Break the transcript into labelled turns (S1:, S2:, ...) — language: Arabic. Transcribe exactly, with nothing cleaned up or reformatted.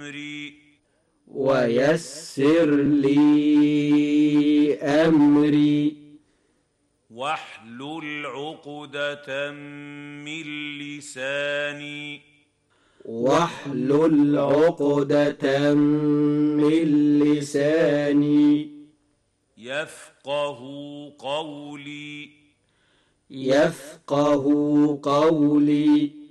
S1: أمري
S2: ويسر لي أمري
S1: واحلل عقدة من لساني
S2: واحلل عقدة من لساني
S1: يفقه قولي
S2: يفقه قولي